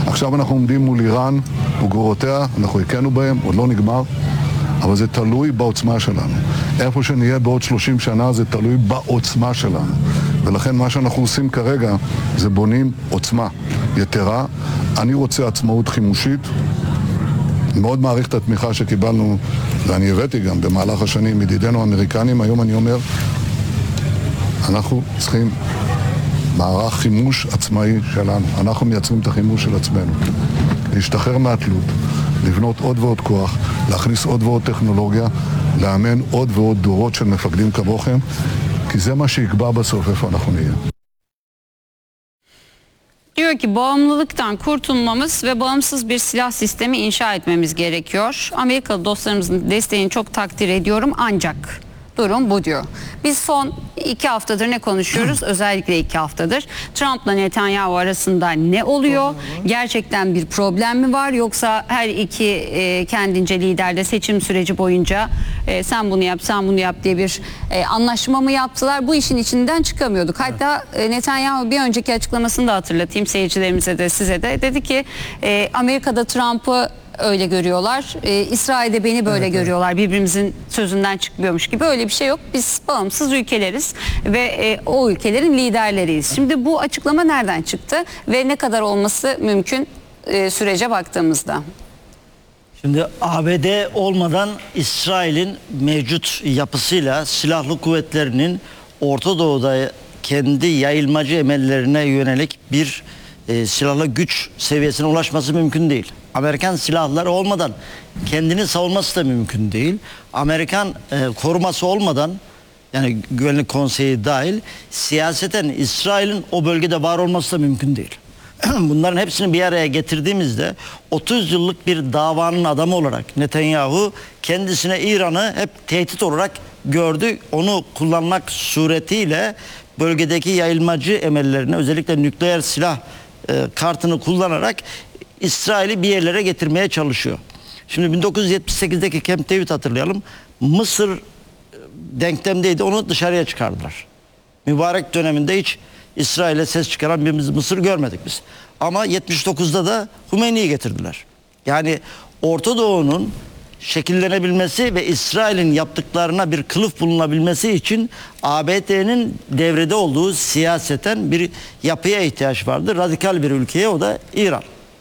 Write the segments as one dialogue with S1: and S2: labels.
S1: עכשיו אנחנו עומדים מול איראן וגרורותיה, אנחנו הכינו בהם, עוד לא נגמר, אבל זה תלוי בעוצמה שלנו. איפה שנהיה בעוד 30 שנה זה תלוי בעוצמה שלנו. ולכן מה שאנחנו עושים כרגע זה בונים עוצמה יתרה. אני רוצה עצמאות חימושית. מאוד מעריך את התמיכה שקיבלנו, ואני הבאתי גם במהלך השנים ידידינו האמריקנים. היום אני אומר, אנחנו צריכים מערך חימוש עצמאי שלנו. אנחנו מייצרים את החימוש של עצמנו. להשתחרר מהתלות, לבנות עוד ועוד כוח, להכניס עוד ועוד טכנולוגיה, לאמן עוד ועוד דורות של מפקדים כמוכם, כי זה מה שיקבע בסוף איפה אנחנו נהיה.
S2: Diyor ki bağımlılıktan kurtulmamız ve bağımsız bir silah sistemi inşa etmemiz gerekiyor. Amerikalı dostlarımızın desteğini çok takdir ediyorum ancak durum bu diyor. Biz son 2 haftadır ne konuşuyoruz? Özellikle 2 haftadır. Trump'la Netanyahu arasında ne oluyor? Gerçekten bir problem mi var? Yoksa her iki kendince liderde seçim süreci boyunca sen bunu yap, sen bunu yap diye bir anlaşma mı yaptılar? Bu işin içinden çıkamıyorduk. Hatta Netanyahu bir önceki açıklamasını da hatırlatayım seyircilerimize de size de. Dedi ki Amerika'da Trump'ı öyle görüyorlar. İsrail'de beni böyle görüyorlar. Birbirimizin sözünden çıkmıyormuş gibi. Öyle bir şey yok. Biz bağımsız ülkeleriz ve o ülkelerin liderleriyiz. Şimdi bu açıklama nereden çıktı ve ne kadar olması mümkün sürece baktığımızda?
S3: Şimdi ABD olmadan İsrail'in mevcut yapısıyla silahlı kuvvetlerinin Orta Doğu'da kendi yayılmacı emellerine yönelik bir silahlı güç seviyesine ulaşması mümkün değil. Amerikan silahları olmadan kendini savunması da mümkün değil. Amerikan koruması olmadan, yani Güvenlik Konseyi dahil, siyaseten İsrail'in o bölgede var olması da mümkün değil. Bunların hepsini bir araya getirdiğimizde 30 yıllık bir davanın adamı olarak Netanyahu kendisine İran'ı hep tehdit olarak gördü. Onu kullanmak suretiyle bölgedeki yayılmacı emellerine, özellikle nükleer silah kartını kullanarak İsrail'i bir yerlere getirmeye çalışıyor. Şimdi 1978'deki Camp David hatırlayalım. Mısır denklemdeydi, onu dışarıya çıkardılar. Mübarek döneminde hiç İsrail'e ses çıkaran bir Mısır görmedik biz. Ama 79'da da Hümeyni'yi getirdiler. Yani Orta Doğu'nun şekillenebilmesi ve İsrail'in yaptıklarına bir kılıf bulunabilmesi için ABD'nin devrede olduğu siyaseten bir yapıya ihtiyaç vardı. Radikal bir ülkeye, o da İran.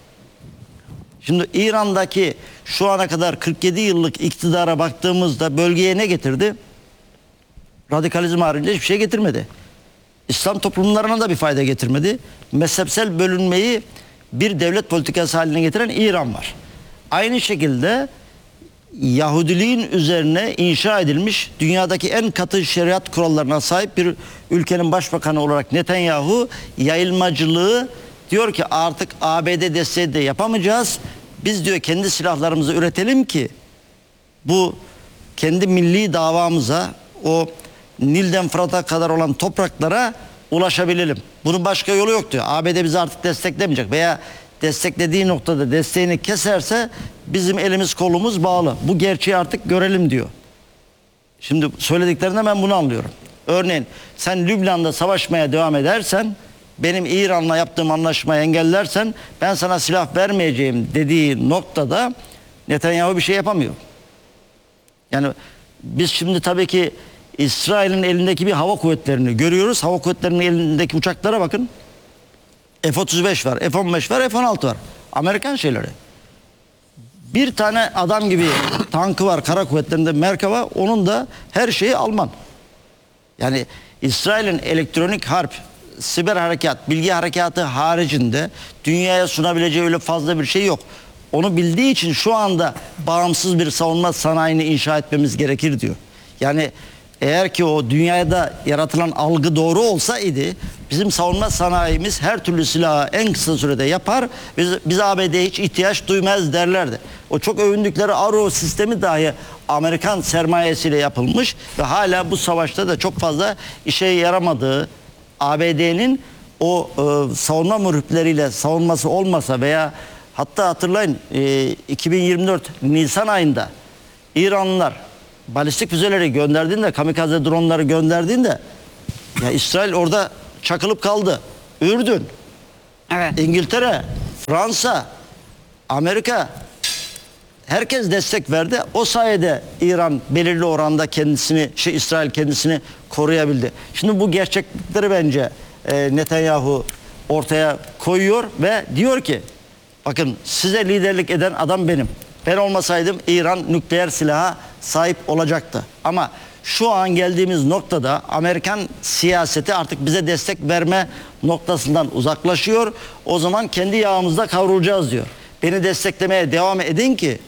S3: Şimdi İran'daki şu ana kadar 47 yıllık iktidara baktığımızda bölgeye ne getirdi? Radikalizm haricinde hiçbir şey getirmedi. İslam toplumlarına da bir fayda getirmedi. Mezhepsel bölünmeyi bir devlet politikası haline getiren İran var. Aynı şekilde Yahudiliğin üzerine inşa edilmiş dünyadaki en katı şeriat kurallarına sahip bir ülkenin başbakanı olarak Netanyahu yayılmacılığı diyor ki artık ABD desteği de yapamayacağız. Biz diyor kendi silahlarımızı üretelim ki bu kendi milli davamıza, o Nil'den Fırat'a kadar olan topraklara ulaşabilelim. Bunun başka yolu yok diyor. ABD bizi artık desteklemeyecek veya desteklediği noktada desteğini keserse bizim elimiz kolumuz bağlı. Bu gerçeği artık görelim diyor. Şimdi söylediklerinden ben bunu anlıyorum. Örneğin sen Lübnan'da savaşmaya devam edersen, benim İran'la yaptığım anlaşmayı engellersen ben sana silah vermeyeceğim dediği noktada Netanyahu bir şey yapamıyor. Yani biz şimdi tabii ki İsrail'in elindeki bir hava kuvvetlerini görüyoruz. Hava kuvvetlerinin elindeki uçaklara bakın. F-35 var, F-15 var, F-16 var. Amerikan şeyleri. Bir tane adam gibi tankı var kara kuvvetlerinde, Merkava, onun da her şeyi Alman. Yani İsrail'in elektronik harp, siber harekat, bilgi harekatı haricinde dünyaya sunabileceği öyle fazla bir şey yok. Onu bildiği için şu anda bağımsız bir savunma sanayini inşa etmemiz gerekir diyor. Yani eğer ki o dünyada yaratılan algı doğru olsaydı bizim savunma sanayimiz her türlü silahı en kısa sürede yapar, biz ABD'ye hiç ihtiyaç duymaz derlerdi. O çok övündükleri Arrow sistemi dahi Amerikan sermayesiyle yapılmış ve hala bu savaşta da çok fazla işe yaramadığı, ABD'nin o savunma mühürleriyle savunması olmasa veya hatta hatırlayın 2024 Nisan ayında İranlılar balistik füzeleri gönderdiğinde, kamikaze dronları gönderdiğinde ya İsrail orada çakılıp kaldı. Ürdün,
S2: evet,
S3: İngiltere, Fransa, Amerika, herkes destek verdi. O sayede İran belirli oranda İsrail kendisini koruyabildi. Şimdi bu gerçeklikleri bence Netanyahu ortaya koyuyor ve diyor ki bakın size liderlik eden adam benim. Ben olmasaydım İran nükleer silaha sahip olacaktı. Ama şu an geldiğimiz noktada Amerikan siyaseti artık bize destek verme noktasından uzaklaşıyor. O zaman kendi yağımızda kavrulacağız diyor. Beni desteklemeye devam edin ki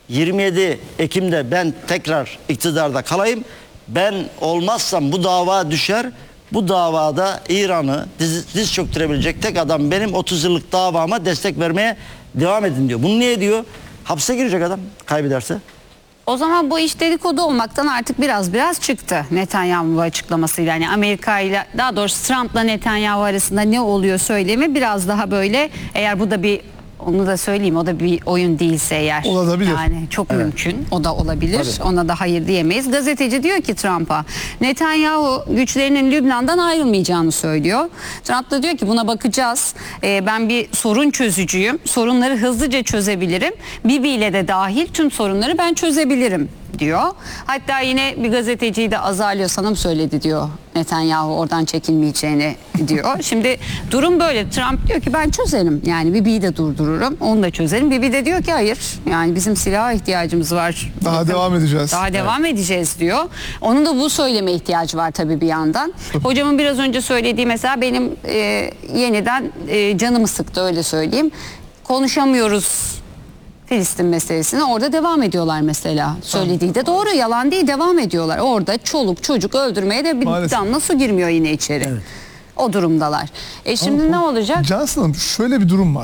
S3: 27 Ekim'de ben tekrar iktidarda kalayım. Ben olmazsam bu dava düşer. Bu davada İran'ı diz çöktürebilecek tek adam benim. 30 yıllık davama destek vermeye devam edin diyor. Bunu niye diyor? Hapse girecek adam kaybederse.
S2: O zaman bu iş dedikodu olmaktan artık biraz çıktı Netanyahu'nun bu açıklamasıyla. Yani Amerika ile, daha doğrusu Trump'la Netanyahu arasında ne oluyor söylemi biraz daha böyle, eğer bu da bir, onu da söyleyeyim, o da bir oyun değilse eğer.
S4: Olabilir.
S2: Yani çok mümkün. O da olabilir.
S3: Tabii.
S2: Ona da hayır diyemeyiz. Gazeteci diyor ki Trump'a, Netanyahu güçlerinin Lübnan'dan ayrılmayacağını söylüyor. Trump da diyor ki buna bakacağız. Ben bir sorun çözücüyüm. Sorunları hızlıca çözebilirim. Bibi ile de dahil tüm sorunları ben çözebilirim diyor. Hatta yine bir gazeteciyi de azarlıyor, sana mı söyledi diyor Netanyahu oradan çekilmeyeceğini diyor. Şimdi durum böyle. Trump diyor ki ben çözerim. Yani Bibi'yi de durdururum. Onu da çözerim. Bibi de diyor ki hayır. Yani bizim silaha ihtiyacımız var.
S4: Daha devam edeceğiz.
S2: Daha devam edeceğiz diyor. Onun da bu söyleme ihtiyacı var tabii bir yandan. Hocamın biraz önce söylediği mesela benim yeniden canımı sıktı, öyle söyleyeyim. Konuşamıyoruz Filistin meselesine, orada devam ediyorlar mesela. Söylediği de doğru, yalan değil, devam ediyorlar. Orada çoluk çocuk öldürmeye de bir
S4: Maalesef.
S2: damla su girmiyor yine içeri.
S3: Evet.
S2: O durumdalar. Şimdi ne olacak?
S4: Cansın Hanım, şöyle bir durum var.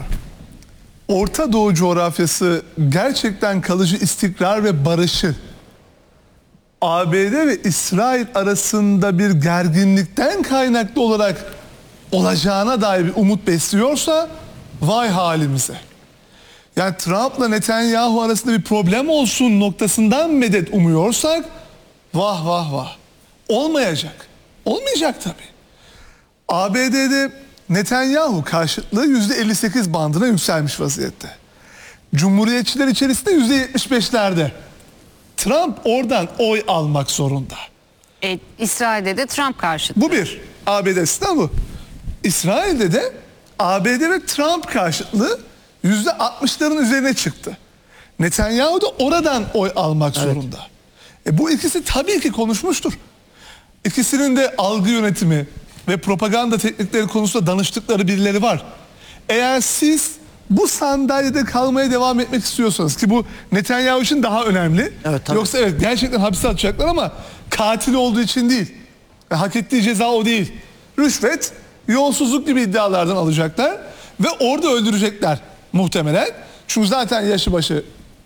S4: Orta Doğu coğrafyası gerçekten kalıcı istikrar ve barışı ABD ve İsrail arasında bir gerginlikten kaynaklı olarak olacağına dair bir umut besliyorsa vay halimize. Yani Trump'la Netanyahu arasında bir problem olsun noktasından medet umuyorsak vah vah vah. Olmayacak. Olmayacak tabii. ABD'de Netanyahu karşıtlığı %58 bandına yükselmiş vaziyette. Cumhuriyetçiler içerisinde %75'lerde. Trump oradan oy almak zorunda.
S2: İsrail'de de Trump karşıtı.
S4: Bu bir. ABD'sinden bu. İsrail'de de ABD ve Trump karşıtlığı %60'ların üzerine çıktı. Netanyahu da oradan oy almak zorunda. Bu ikisi tabii ki konuşmuştur. İkisinin de algı yönetimi ve propaganda teknikleri konusunda danıştıkları birileri var. Eğer siz bu sandalyede kalmaya devam etmek istiyorsanız, ki bu Netanyahu için daha önemli.
S3: Evet, tabii.
S4: Yoksa evet gerçekten hapse atacaklar ama katil olduğu için değil. Ve hak ettiği ceza o değil. Rüşvet, yolsuzluk gibi iddialardan alacaklar ve orada öldürecekler muhtemelen. Çünkü zaten yaşı başı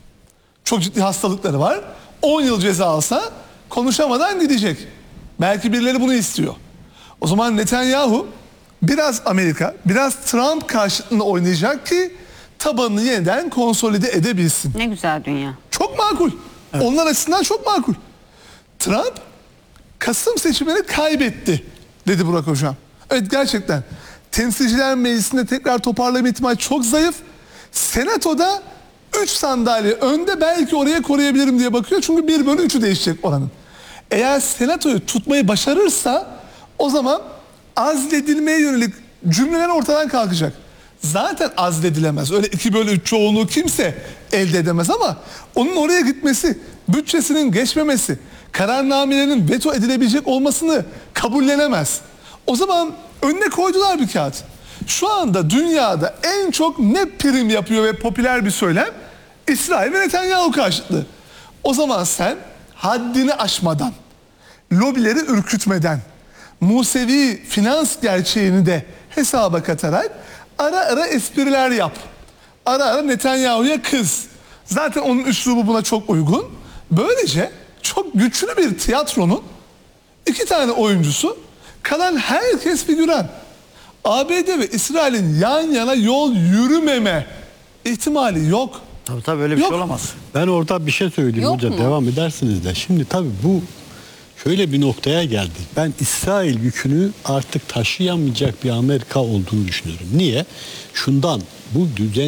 S4: çok ciddi hastalıkları var. 10 yıl ceza alsa konuşamadan gidecek. Belki birileri bunu istiyor. O zaman Netanyahu biraz Amerika, biraz Trump karşıtında oynayacak ki tabanını yeniden konsolide edebilsin.
S2: Ne güzel dünya.
S4: Çok makul. Evet. Onlar açısından çok makul. Trump Kasım seçimleri kaybetti dedi Burak Hocam. Evet, gerçekten Temsilciler Meclisi'nde tekrar toparlama ihtimali çok zayıf. Senato'da 3 sandalye önde, belki oraya koruyabilirim diye bakıyor. Çünkü 1/3'ü değişecek oranın. Eğer Senato'yu tutmayı başarırsa o zaman azledilmeye yönelik cümleler ortadan kalkacak. Zaten azledilemez. Öyle 2/3 çoğunluğu kimse elde edemez ama onun oraya gitmesi, bütçesinin geçmemesi, kararnamelerin veto edilebilecek olmasını kabullenemez. O zaman önüne koydular bir kağıt. Şu anda dünyada en çok ne prim yapıyor ve popüler bir söylem? İsrail ve Netanyahu karşıtlığı. O zaman sen haddini aşmadan, lobileri ürkütmeden, Musevi finans gerçeğini de hesaba katarak ara ara espriler yap. Ara ara Netanyahu'ya kız. Zaten onun üslubu buna çok uygun. Böylece çok güçlü bir tiyatronun 2 tane oyuncusu, kalan herkes figüran. ABD ve İsrail'in yan yana yol yürümeme ihtimali yok.
S3: Tabii öyle bir
S4: Yok.
S3: şey olamaz.
S5: Ben orada bir şey söyleyeyim
S2: Yok
S5: hocam,
S2: mu?
S5: devam edersiniz de. Şimdi tabii bu şöyle bir noktaya geldik. Ben İsrail yükünü artık taşıyamayacak bir Amerika olduğunu düşünüyorum. Niye? Şundan, bu düzen